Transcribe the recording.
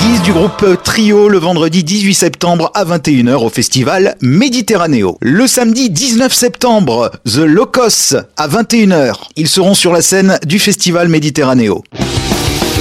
Guise du groupe Trio le vendredi 18 septembre à 21h au festival Méditerranéo. Le samedi 19 septembre, The Locos à 21h. Ils seront sur la scène du festival Méditerranéo.